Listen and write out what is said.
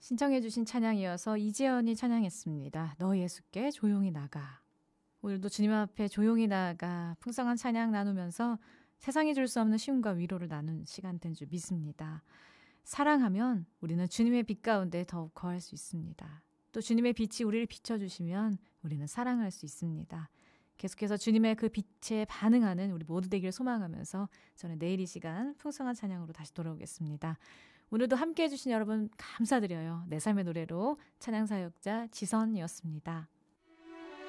신청해 주신 찬양 이어서 이재현이 찬양했습니다. 너 예수께 조용히 나가. 오늘도 주님 앞에 조용히 나가 풍성한 찬양 나누면서 세상이 줄 수 없는 쉼과 위로를 나눈 시간 된 줄 믿습니다. 사랑하면 우리는 주님의 빛 가운데 더욱 거할 수 있습니다. 또 주님의 빛이 우리를 비춰주시면 우리는 사랑할 수 있습니다. 계속해서 주님의 그 빛에 반응하는 우리 모두 되기를 소망하면서 저는 내일 이 시간 풍성한 찬양으로 다시 돌아오겠습니다. 오늘도 함께해 주신 여러분 감사드려요. 내 삶의 노래로 찬양사역자 지선이었습니다.